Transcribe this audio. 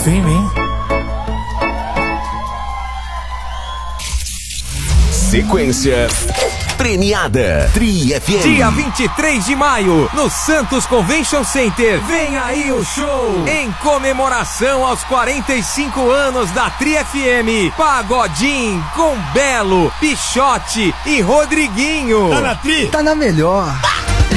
hein? Sequência premiada Tri FM. Dia 23 de maio, no Santos Convention Center. Vem aí o show em comemoração aos 45 anos da Tri FM. Pagodinho com Belo, Pichote e Rodriguinho. Tá na Tri? Tá na melhor.